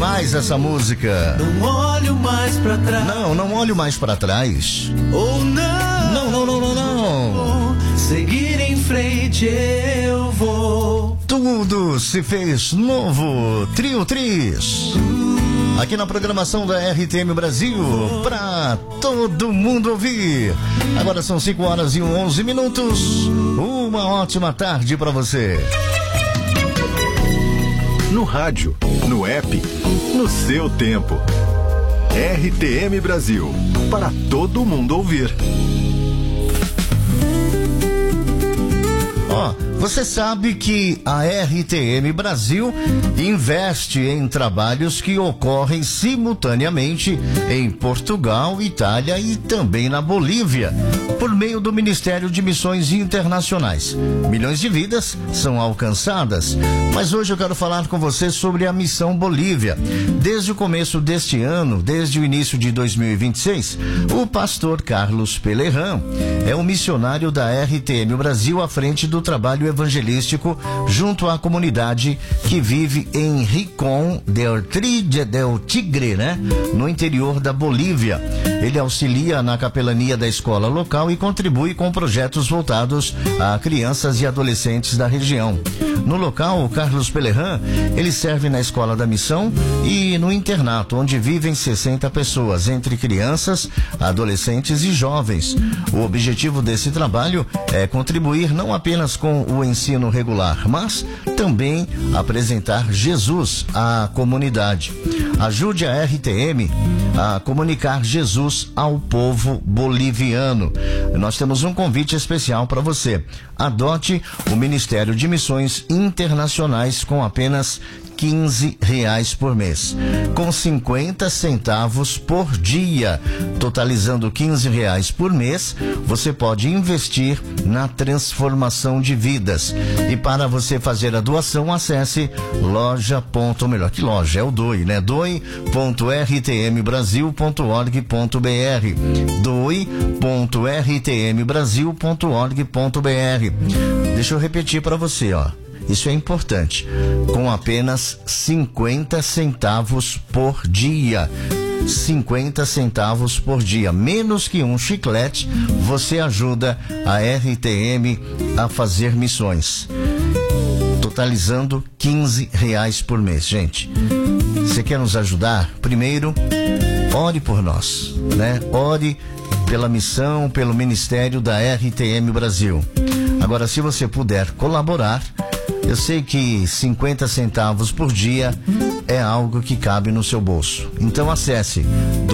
demais essa música. Não olho mais pra trás. Não olho mais pra trás. Ou não. Não. Seguir em frente eu vou. Tudo se fez novo. Trio Tris. Aqui na programação da RTM Brasil, pra todo mundo ouvir. Agora são 5h11. Uma ótima tarde pra você. No rádio, no app, no seu tempo. RTM Brasil, para todo mundo ouvir. Você sabe que a RTM Brasil investe em trabalhos que ocorrem simultaneamente em Portugal, Itália e também na Bolívia, por meio do Ministério de Missões Internacionais. Milhões de vidas são alcançadas, mas hoje eu quero falar com você sobre a Missão Bolívia. Desde o começo deste ano, desde o início de 2026, o pastor Carlos Pelerran é o missionário da RTM Brasil à frente do trabalho evangelístico junto à comunidade que vive em Rincón del Tigre, no interior da Bolívia. Ele auxilia na capelania da escola local e contribui com projetos voltados a crianças e adolescentes da região. No local, o Carlos Pelerran, ele serve na escola da missão e no internato, onde vivem 60 pessoas, entre crianças, adolescentes e jovens. O objetivo desse trabalho é contribuir não apenas com o ensino regular, mas também apresentar Jesus à comunidade. Ajude a RTM a comunicar Jesus ao povo boliviano. Nós temos um convite especial para você. Adote o Ministério de Missões Internacionais com apenas R$15 por mês, com 50 centavos por dia, totalizando R$15 por mês. Você pode investir na transformação de vidas. E para você fazer a doação, acesse melhor que loja, é o DOI, doe.rtmbrasil.org.br, doe.rtmbrasil.org.br. Deixa eu repetir para você, Isso é importante. Com apenas 50 centavos por dia. 50 centavos por dia. Menos que um chiclete, você ajuda a RTM a fazer missões. Totalizando R$15 por mês, gente. Você quer nos ajudar? Primeiro, ore por nós, Ore pela missão, pelo ministério da RTM Brasil. Agora, se você puder colaborar, eu sei que 50 centavos por dia é algo que cabe no seu bolso. Então acesse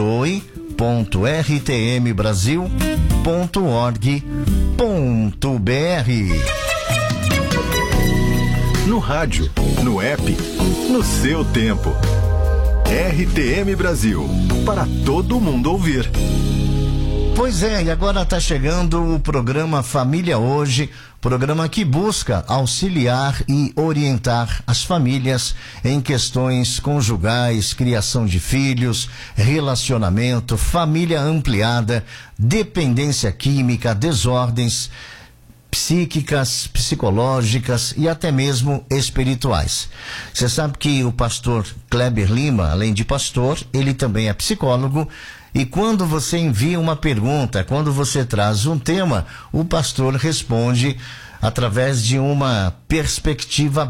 doe.rtmbrasil.org.br. No rádio, no app, no seu tempo. RTM Brasil, para todo mundo ouvir. Pois é, e agora está chegando o programa Família Hoje, programa que busca auxiliar e orientar as famílias em questões conjugais, criação de filhos, relacionamento, família ampliada, dependência química, desordens psíquicas, psicológicas e até mesmo espirituais. Você sabe que o pastor Kleber Lima, além de pastor, ele também é psicólogo. E quando você envia uma pergunta, quando você traz um tema, o pastor responde através de uma perspectiva